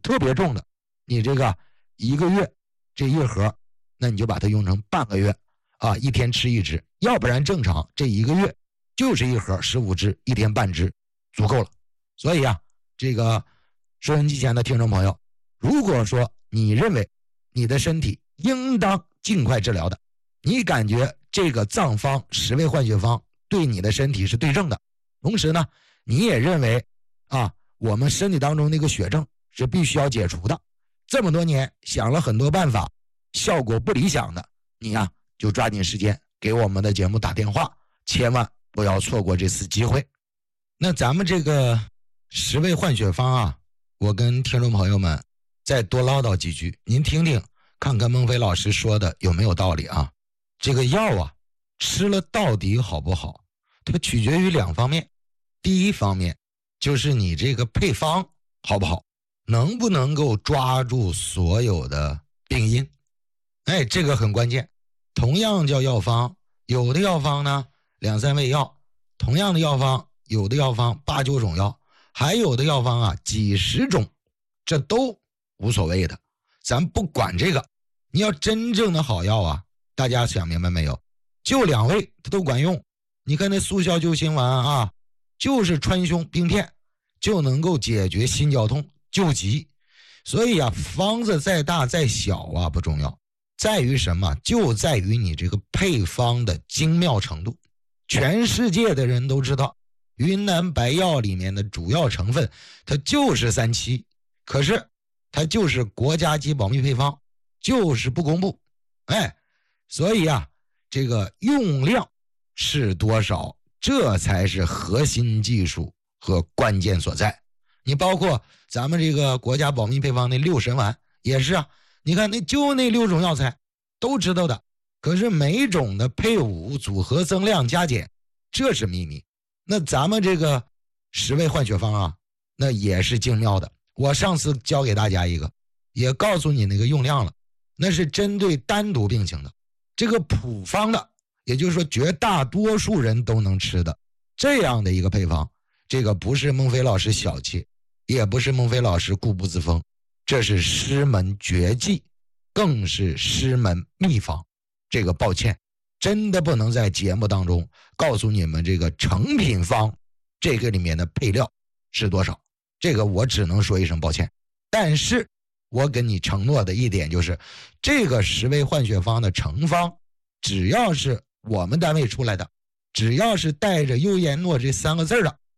特别重的，你这个1个月这一盒，那你就把它用成半个月啊，一天吃1支，要不然正常这1个月就是一盒15支，一天半支足够了。所以啊，这个收音机前的听众朋友，如果说你认为你的身体应当尽快治疗的，你感觉这个藏方10味换血方对你的身体是对症的，同时呢，你也认为啊，我们身体当中那个血症是必须要解除的，这么多年想了很多办法，效果不理想的，你啊就抓紧时间给我们的节目打电话，千万不要错过这次机会。那咱们这个10味换血方啊，我跟听众朋友们再多唠叨几句，您听听看看孟非老师说的有没有道理啊。这个药啊吃了到底好不好，它取决于2方面。第一方面就是你这个配方好不好，能不能够抓住所有的病因，这个很关键。同样叫药方，有的药方呢2、3味药，同样的药方，有的药方8、9种药，还有的药方啊几十种，这都无所谓的，咱不管这个。你要真正的好药啊，大家想明白没有，就2味它都管用。你看那速效救心丸啊，就是川芎冰片就能够解决心绞痛救急。所以啊，方子再大再小啊不重要，在于什么？就在于你这个配方的精妙程度。全世界的人都知道云南白药里面的主要成分它就是3七，可是它就是国家级保密配方，就是不公布。所以啊，这个用量是多少，这才是核心技术和关键所在。你包括咱们这个国家保密配方那6神丸也是啊，你看那6种药材都知道的，可是每种的配伍组合增量加减这是秘密。那咱们这个10味换血方啊，那也是精妙的。我上次教给大家一个，也告诉你那个用量了，那是针对单独病情的，这个普方的，也就是说绝大多数人都能吃的这样的一个配方，这个不是孟非老师小气，也不是孟非老师固步自封，这是师门绝技，更是师门秘方。这个抱歉，真的不能在节目当中告诉你们这个成品方这个里面的配料是多少，这个我只能说一声抱歉。但是我跟你承诺的一点就是，这个10味换血方的成方，只要是我们单位出来的，只要是带着优言诺这3个字的，